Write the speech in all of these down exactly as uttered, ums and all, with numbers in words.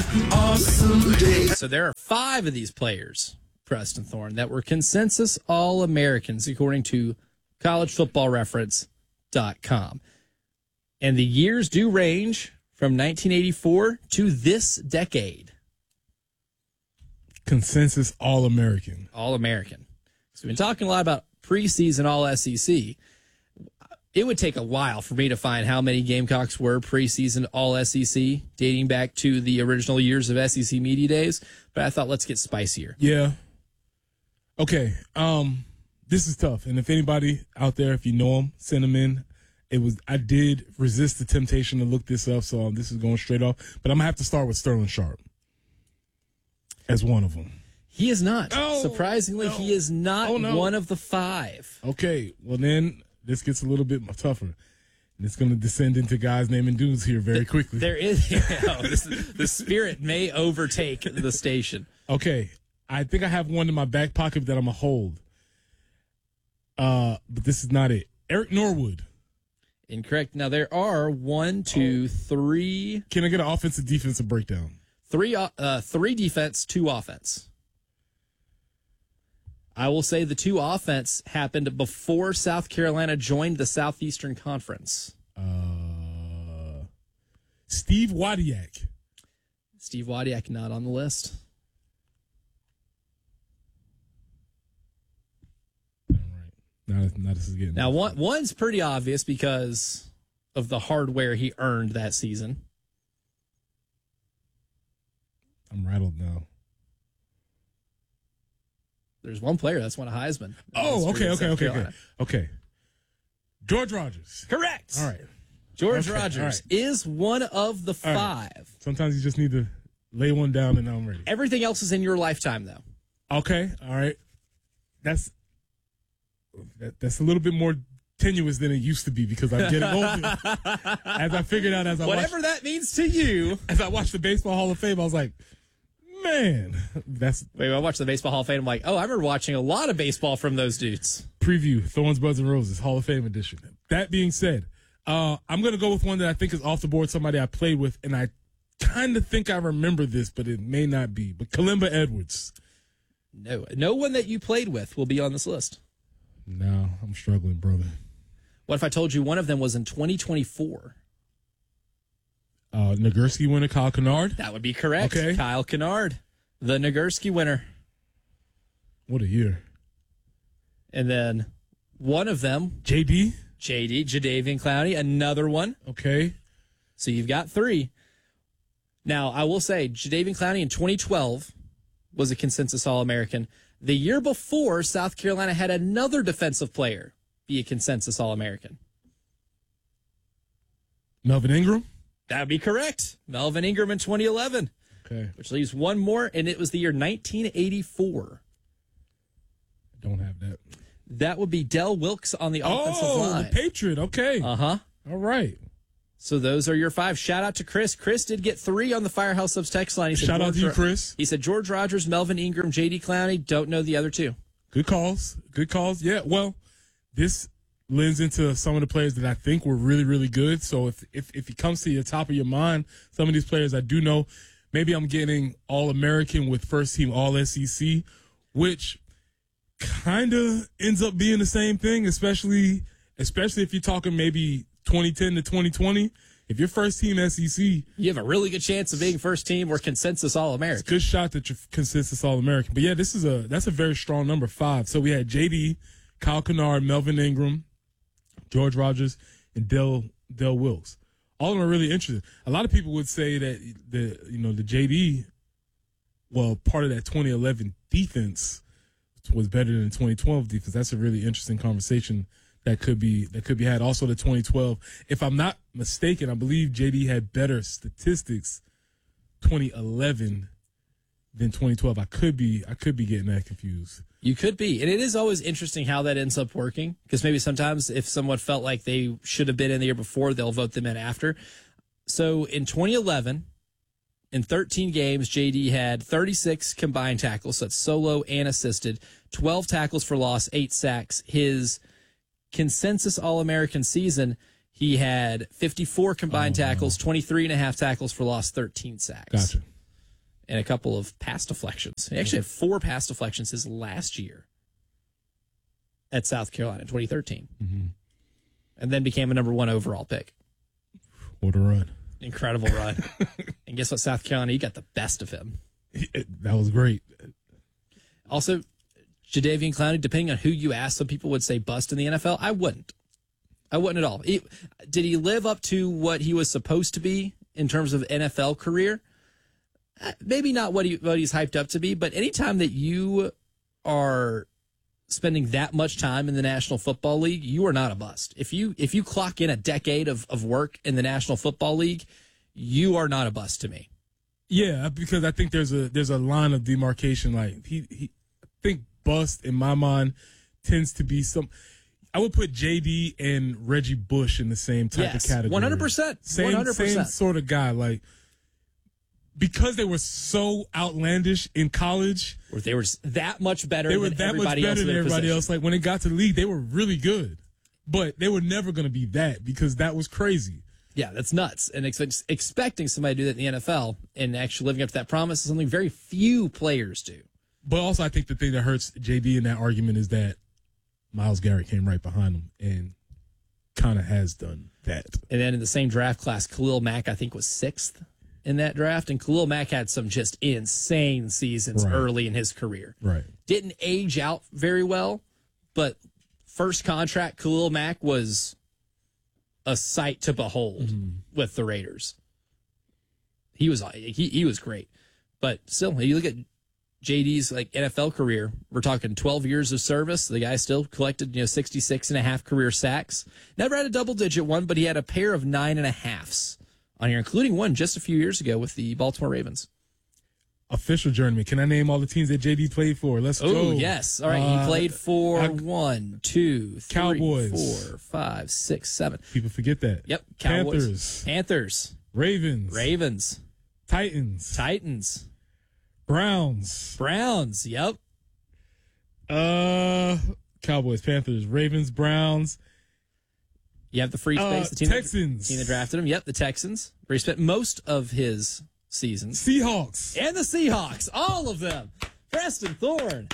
awesome day. So there are five of these players, Preston Thorne, that were consensus All-Americans according to college football reference dot com. And the years do range from nineteen eighty-four to this decade. Consensus All-American. All-American. So we've been talking a lot about preseason All-S E C. It would take a while for me to find how many Gamecocks were preseason All-S E C, dating back to the original years of S E C Media Days. But I thought, let's get spicier. Yeah. Okay. Um, this is tough. And if anybody out there, if you know them, send them in. It was, I did resist the temptation to look this up, so this is going straight off. But I'm going to have to start with Sterling Sharp as one of them. He is not. Oh, Surprisingly, no. he is not Oh, no. one of the five. Okay. Well, then this gets a little bit tougher. And it's going to descend into guys naming dudes here very quickly. There is, you know, this, the spirit may overtake the station. Okay. I think I have one in my back pocket that I'm going to hold. Uh, but this is not it. Eric Norwood. Incorrect. Now, there are one, two, three. Can I get an offensive defensive breakdown? Three, uh, three defense, two offense. I will say the two offense happened before South Carolina joined the Southeastern Conference. Uh, Steve Wadiak. Steve Wadiak not on the list. All right. Now, now this is getting Now, one, one's pretty obvious because of the hardware he earned that season. I'm rattled now. There's one player that's won a Heisman. Oh, okay, okay, South okay, okay. Carolina. Okay. George Rogers. Correct. All right. George Okay, Rogers all right. is one of the All right. five. Sometimes you just need to lay one down and now I'm ready. Everything else is in your lifetime, though. Okay, all right. That's that, that's a little bit more tenuous than it used to be because I'm getting older. As I figured out as I Whatever watched, that means to you. as I watched the Baseball Hall of Fame, I was like, man, that's Wait, I watched the Baseball Hall of Fame. I'm like, oh, I remember watching a lot of baseball from those dudes. preview, Thorns, Buds, and Roses, Hall of Fame edition. That being said, uh, I'm going to go with one that I think is off the board, somebody I played with, and I kind of think I remember this, but it may not be. But Kalimba Edwards. No, no one that you played with will be on this list. No, I'm struggling, brother. What if I told you one of them was in twenty twenty-four? Uh, Nagurski winner, Kyle Kennard. That would be correct. Okay. Kyle Kennard, the Nagurski winner. What a year. And then one of them, J D. J D, Jadeveon Clowney, another one. Okay. So you've got three. Now, I will say, Jadeveon Clowney in twenty twelve was a consensus All-American. The year before, South Carolina had another defensive player be a consensus All-American. Melvin Ingram. That would be correct. Melvin Ingram in twenty eleven, Okay. which leaves one more, and it was the year nineteen eighty-four. Don't have that. That would be Del Wilkes on the offensive Oh, line. the Patriot. Okay. Uh-huh. All right. So those are your five. Shout out to Chris. Chris did get three on the Firehouse Subs text line. He said Shout out George to you, Ro- Chris. He said George Rogers, Melvin Ingram, J D Clowney. Don't know the other two. Good calls. Good calls. Yeah, well, this lends into some of the players that I think were really, really good. So if if if it comes to the top of your mind, some of these players I do know, maybe I'm getting All-American with first team All-S E C, which kind of ends up being the same thing, especially especially if you're talking maybe twenty ten to twenty twenty. If you're first team S E C, You have a really good chance of being first team or consensus All-American. good shot that you're consensus All-American. But yeah, this is a that's a very strong number five. So we had J D, Kyle Kennard, Melvin Ingram, George Rogers, and Del Del Wilkes. All of them are really interesting. A lot of people would say that the you know the J D, well, part of that twenty eleven defense was better than the twenty twelve defense. That's a really interesting conversation that could be that could be had. Also, the twenty twelve, if I'm not mistaken, I believe J D had better statistics twenty eleven than twenty twelve. I could be I could be getting that confused. You could be. And it is always interesting how that ends up working, because maybe sometimes if someone felt like they should have been in the year before, they'll vote them in after. So in twenty eleven, in thirteen games, J D had thirty-six combined tackles, so that's solo and assisted, twelve tackles for loss, eight sacks. His consensus All-American season, he had fifty-four combined Oh, wow. tackles, twenty-three and a half tackles for loss, thirteen sacks. Gotcha. and a couple of pass deflections. He actually had four pass deflections his last year at South Carolina in twenty thirteen. Mm-hmm. And then became a number one overall pick. What a run. Incredible run. And guess what, South Carolina, you got the best of him. That was great. Also, Jadeveon Clowney, depending on who you ask, some people would say bust in the N F L. I wouldn't. I wouldn't at all. He, did he live up to what he was supposed to be in terms of N F L career? Maybe not what he what he's hyped up to be, but anytime that you are spending that much time in the National Football League, you are not a bust. If you if you clock in a decade of, of work in the National Football League, you are not a bust to me. Yeah, because I think there's a there's a line of demarcation. Like he, he I think bust in my mind tends to be some. I would put J D and Reggie Bush in the same type yes, of category. one hundred percent. Same, one hundred percent. Same sort of guy. Like, because they were so outlandish in college. Or they were that much better they were than that everybody much better else in than their everybody position. else. Like, when it got to the league, they were really good. But they were never going to be that because that was crazy. Yeah, that's nuts. And ex- expecting somebody to do that in the N F L and actually living up to that promise is something very few players do. But also, I think the thing that hurts J D in that argument is that Myles Garrett came right behind him and kind of has done that. And then in the same draft class, Khalil Mack, I think, was sixth in that draft. And Khalil Mack had some just insane seasons right. early in his career. Right. Didn't age out very well, but first contract, Khalil Mack was a sight to behold mm-hmm. with the Raiders. He was he he was great. But still, you look at J D's like N F L career, we're talking twelve years of service. The guy still collected, you know, sixty-six and a half career sacks. Never had a double digit one, but he had a pair of nine and a halves on here, including one just a few years ago with the Baltimore Ravens. Official journeyman. Can I name all the teams that J D played for? Let's go. Oh, yes. All right. Uh, he played for I, one, two, three, Cowboys. four, five, six, seven. People forget that. Yep. Cowboys. Panthers. Panthers. Ravens. Ravens. Titans. Titans. Browns. Browns. Yep. Uh, Cowboys, Panthers, Ravens, Browns. You have the free space. Uh, the team Texans. That, team that drafted him. Yep, the Texans, where he spent most of his seasons. Seahawks. And the Seahawks. All of them. Preston Thorne.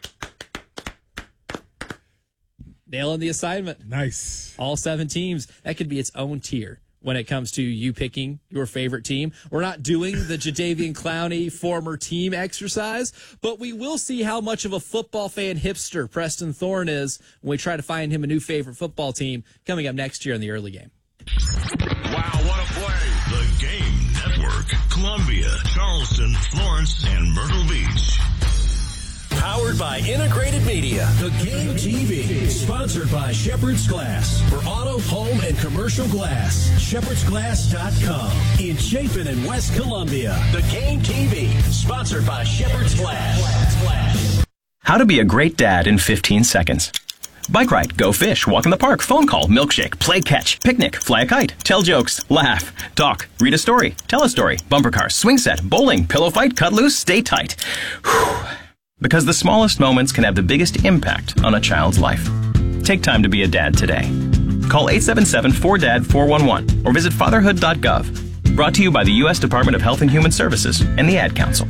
Nailing the assignment. Nice. All seven teams. That could be its own tier when it comes to you picking your favorite team. We're not doing the Jadeveon Clowney former team exercise, but we will see how much of a football fan hipster Preston Thorne is when we try to find him a new favorite football team coming up next year in the early game. Wow, what a play. The Game Network. Columbia, Charleston, Florence, and Myrtle Beach. Powered by Integrated Media. The Game T V. Sponsored by Shepherd's Glass. For auto, home, and commercial glass. shepherds glass dot com. In Chapin and West Columbia. The Game T V. Sponsored by Shepherd's Glass. How to be a great dad in fifteen seconds. Bike ride, go fish, walk in the park, phone call, milkshake, play catch, picnic, fly a kite, tell jokes, laugh, talk, read a story, tell a story, bumper car, swing set, bowling, pillow fight, cut loose, stay tight. Whew. Because the smallest moments can have the biggest impact on a child's life. Take time to be a dad today. Call eight seven seven, four D A D, four one one or visit fatherhood dot gov. Brought to you by the U S Department of Health and Human Services and the Ad Council.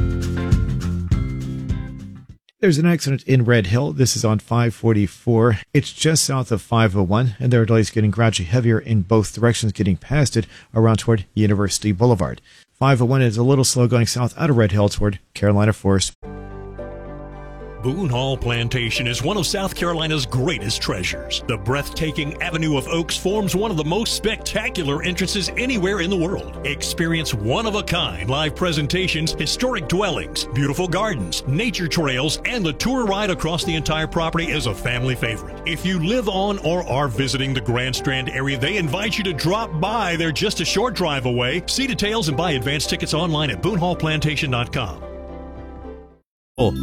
There's an accident in Red Hill. This is on five forty-four. It's just south of five oh one, and there are delays getting gradually heavier in both directions, getting past it around toward University Boulevard. five oh one is a little slow going south out of Red Hill toward Carolina Forest. Boone Hall Plantation is one of South Carolina's greatest treasures. The breathtaking Avenue of Oaks forms one of the most spectacular entrances anywhere in the world. Experience one-of-a-kind live presentations, historic dwellings, beautiful gardens, nature trails, and the tour ride across the entire property is a family favorite. If you live on or are visiting the Grand Strand area, they invite you to drop by. They're just a short drive away. See details and buy advance tickets online at boone hall plantation dot com. Staple.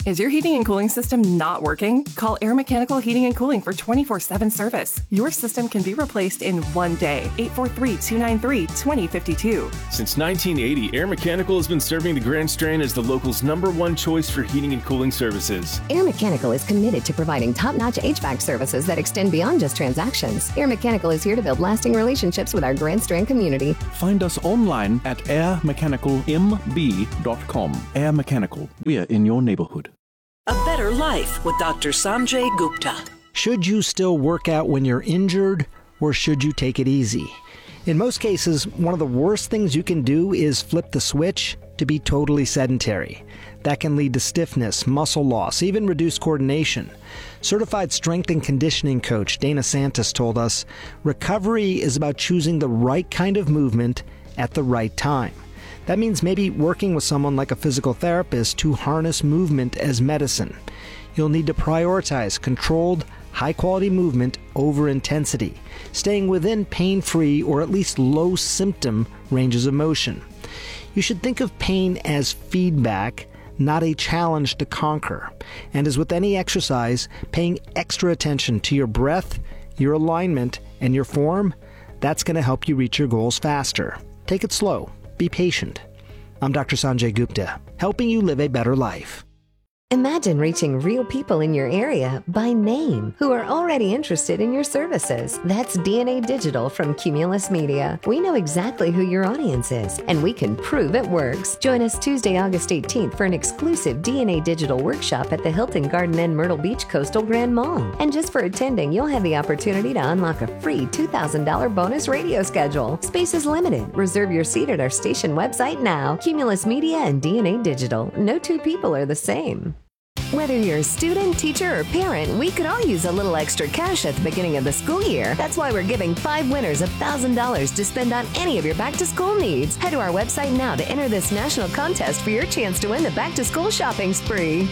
Is your heating and cooling system not working? Call Air Mechanical Heating and Cooling for twenty-four seven service. Your system can be replaced in one day. eight four three, two nine three, two zero five two. Since nineteen eighty, Air Mechanical has been serving the Grand Strand as the local's number one choice for heating and cooling services. Air Mechanical is committed to providing top-notch H V A C services that extend beyond just transactions. Air Mechanical is here to build lasting relationships with our Grand Strand community. Find us online at air mechanical m b dot com. Air Mechanical, we're in your neighborhood. A better life with Doctor Sanjay Gupta. Should you still work out when you're injured, or should you take it easy? In most cases, one of the worst things you can do is flip the switch to be totally sedentary. That can lead to stiffness, muscle loss, even reduced coordination. Certified strength and conditioning coach Dana Santos told us, recovery is about choosing the right kind of movement at the right time. That means maybe working with someone like a physical therapist to harness movement as medicine. You'll need to prioritize controlled, high-quality movement over intensity, staying within pain-free or at least low-symptom ranges of motion. You should think of pain as feedback, not a challenge to conquer. And as with any exercise, paying extra attention to your breath, your alignment, and your form, that's going to help you reach your goals faster. Take it slow. Be patient. I'm Doctor Sanjay Gupta, helping you live a better life. Imagine reaching real people in your area by name who are already interested in your services. That's D N A Digital from Cumulus Media. We know exactly who your audience is, and we can prove it works. Join us Tuesday, August eighteenth for an exclusive D N A Digital workshop at the Hilton Garden Inn Myrtle Beach Coastal Grand Mall. And just for attending, you'll have the opportunity to unlock a free two thousand dollars bonus radio schedule. Space is limited. Reserve your seat at our station website now. Cumulus Media and D N A Digital. No two people are the same. Whether you're a student, teacher, or parent, we could all use a little extra cash at the beginning of the school year. That's why we're giving five winners one thousand dollars to spend on any of your back-to-school needs. Head to our website now to enter this national contest for your chance to win the back-to-school shopping spree.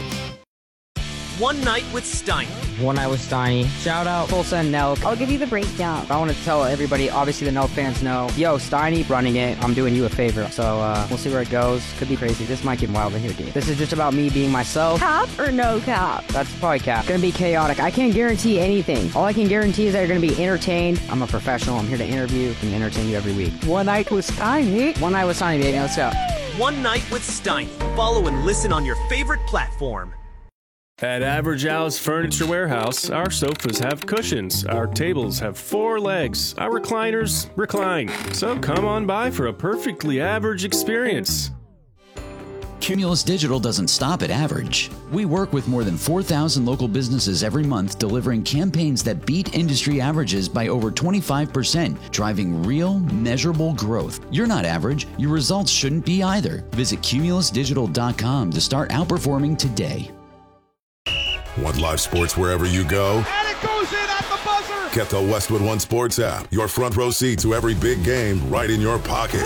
One Night with Steiny. One Night with Steiny. Shout out Full Send Nelk. I'll give you the breakdown. I want to tell everybody, obviously the Nelk fans know, yo, Steiny running it. I'm doing you a favor. So uh, we'll see where it goes. Could be crazy. This might get wild in here, dude. This is just about me being myself. Cap or no cap? That's probably cap. It's gonna be chaotic. I can't guarantee anything. All I can guarantee is that you're gonna be entertained. I'm a professional. I'm here to interview and entertain you every week. One Night with Steiny. One Night with Steiny, baby. Let's go. One Night with Steiny. Follow and listen on your favorite platform. At Average Al's Furniture Warehouse, our sofas have cushions, our tables have four legs, our recliners recline. So come on by for a perfectly average experience. Cumulus Digital doesn't stop at average. We work with more than four thousand local businesses every month, delivering campaigns that beat industry averages by over twenty-five percent, driving real, measurable growth. You're not average. Your results shouldn't be either. Visit cumulus digital dot com to start outperforming today. Want live sports wherever you go? And it goes in at the buzzer! Get the Westwood One Sports app. Your front row seat to every big game right in your pocket.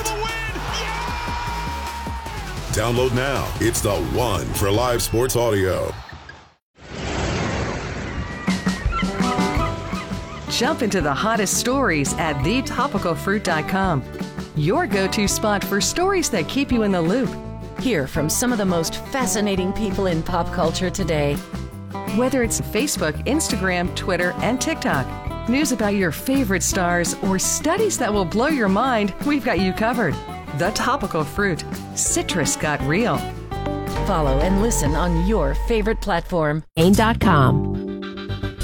Download now. It's the one for live sports audio. Jump into the hottest stories at the topical fruit dot com. Your go-to spot for stories that keep you in the loop. Hear from some of the most fascinating people in pop culture today. Whether it's Facebook, Instagram, Twitter, and TikTok, news about your favorite stars, or studies that will blow your mind, we've got you covered. The Topical Fruit. Citrus got real. Follow and listen on your favorite platform. Ain dot com.